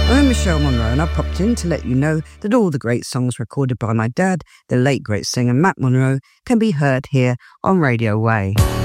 I'm Michelle Monroe, and I popped in to let you know that all the great songs recorded by my dad, the late great singer Matt Monroe, can be heard here on Radio Way.